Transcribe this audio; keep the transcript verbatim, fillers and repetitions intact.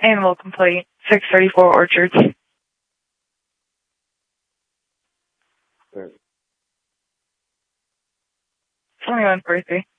Animal complaint, six thirty-four Orchards. Sure. Twenty-one birthday.